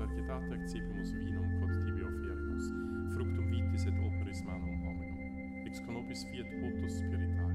vergitata accepimus vinum quod tibi offerimus, fructum vitis et operis manum hominum. Ex conopis fiat votus Spiritae.